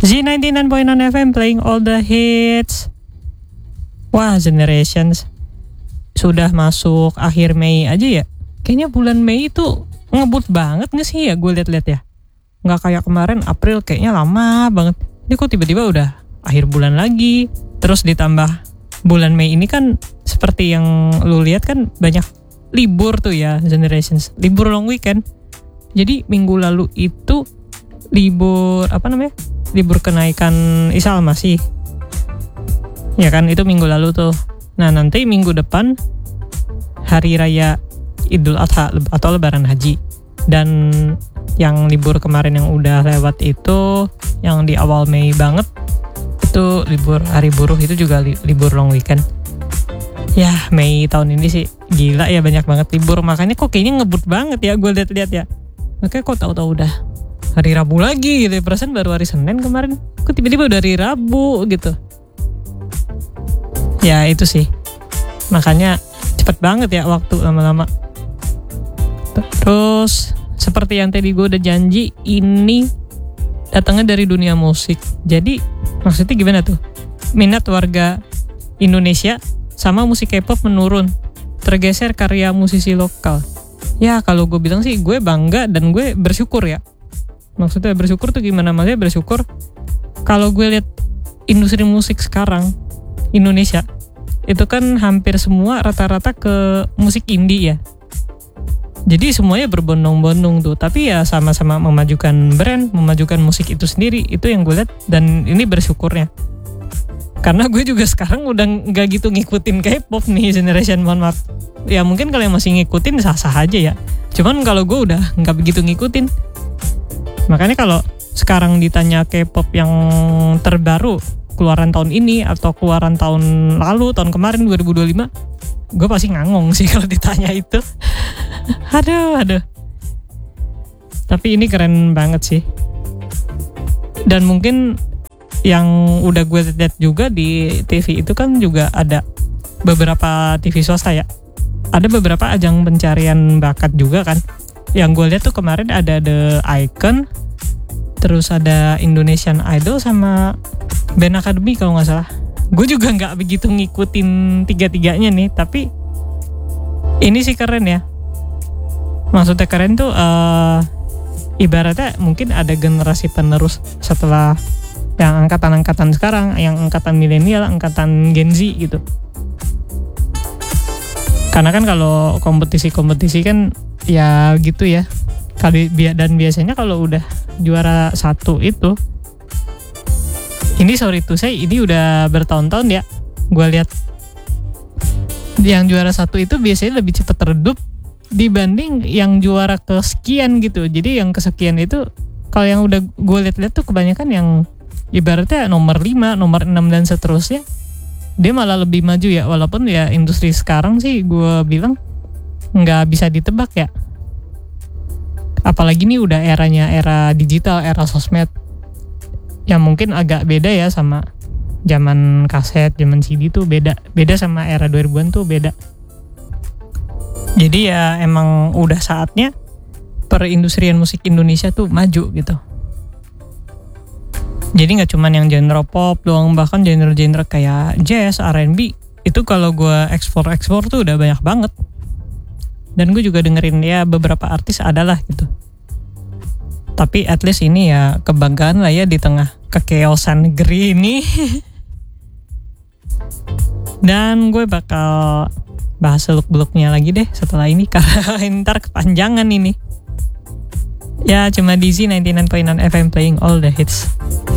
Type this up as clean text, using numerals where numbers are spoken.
Z99.9 FM playing all the hits. Wah, Generations sudah masuk akhir Mei aja ya. Kayaknya bulan Mei itu ngebut banget gak sih ya, gue liat-liat ya. Gak kayak kemarin April kayaknya lama banget. Ini kok tiba-tiba udah akhir bulan lagi. Terus ditambah bulan Mei ini kan seperti yang lu lihat kan banyak libur tuh ya Generations. Libur long weekend. Jadi minggu lalu itu libur libur kenaikan Isa Al-Masih. Ya kan, itu minggu lalu tuh. Nah, nanti minggu depan hari raya Idul Adha atau Lebaran Haji. Dan yang libur kemarin yang udah lewat itu, yang di awal Mei banget, itu libur hari buruh, itu juga libur long weekend. Ya, Mei tahun ini sih gila ya, banyak banget libur. Makanya kok kayaknya ngebut banget ya, gue lihat-lihat ya. Makanya kok tahu-tahu udah hari Rabu lagi gitu. Perasaan baru hari Senin kemarin, kok tiba-tiba udah hari Rabu gitu. Ya itu sih, makanya cepet banget ya waktu lama-lama. Terus seperti yang tadi gue udah janji, ini datangnya dari dunia musik. Jadi maksudnya gimana tuh? Minat warga Indonesia sama musik K-pop menurun, tergeser karya musisi lokal. Ya kalau gue bilang sih gue bangga dan gue bersyukur ya. Maksudnya bersyukur tuh gimana? Maksudnya bersyukur kalau gue lihat industri musik sekarang Indonesia itu kan hampir semua rata-rata ke musik indie ya. Jadi semuanya berbondong-bondong tuh. Tapi ya sama-sama memajukan brand, memajukan musik itu sendiri. Itu yang gue lihat dan ini bersyukurnya. Karena gue juga sekarang udah gak gitu ngikutin K-pop nih, Generation, mohon maaf. Ya mungkin kalau yang masih ngikutin sah-sah aja ya. Cuman kalau gue udah gak begitu ngikutin. Makanya kalau sekarang ditanya K-pop yang terbaru keluaran tahun ini atau keluaran tahun lalu, tahun kemarin 2025, gue pasti ngangong sih kalau ditanya itu. Aduh. Tapi ini keren banget sih. Dan mungkin yang udah gue lihat juga di TV itu kan juga ada beberapa TV swasta ya. Ada beberapa ajang pencarian bakat juga kan. Yang gue lihat tuh kemarin ada The Icon, terus ada Indonesian Idol sama Band Academy kalau nggak salah. Gue juga nggak begitu ngikutin tiga-tiganya nih, tapi ini sih keren ya. Maksudnya keren tuh ibaratnya mungkin ada generasi penerus setelah yang angkatan-angkatan sekarang, yang angkatan milenial, angkatan Gen Z gitu. Karena kan kalau kompetisi kan ya gitu ya. Dan biasanya kalau udah juara satu itu, ini sorry to say, ini udah bertahun-tahun ya. Gue lihat yang juara satu itu biasanya lebih cepat redup dibanding yang juara kesekian gitu. Jadi yang kesekian itu kalau yang udah gue lihat-lihat tuh kebanyakan yang ibaratnya nomor 5, nomor 6 dan seterusnya, dia malah lebih maju ya. Walaupun ya industri sekarang sih gue bilang nggak bisa ditebak ya. Apalagi ini udah era digital, era sosmed. Yang mungkin agak beda ya sama zaman kaset, zaman CD tuh beda sama era 2000-an tuh beda. Jadi ya emang udah saatnya perindustrian musik Indonesia tuh maju gitu. Jadi gak cuman yang genre pop doang, bahkan genre-genre kayak jazz, R&B, itu kalau gue ekspor tuh udah banyak banget. Dan gue juga dengerin ya beberapa artis adalah gitu. Tapi at least ini ya kebanggaan lah ya di tengah kekeosan negeri ini. Dan gue bakal bahas seluk-beluknya lagi deh setelah ini karena ntar kepanjangan ini. Ya cuma di Z99.9 FM playing all the hits.